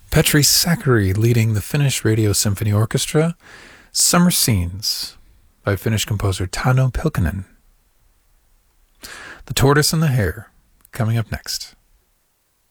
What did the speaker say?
Petri Sakari leading the Finnish Radio Symphony Orchestra, Summer Scenes by Finnish composer Tauno Pelkonen. The Tortoise and the Hare, coming up next.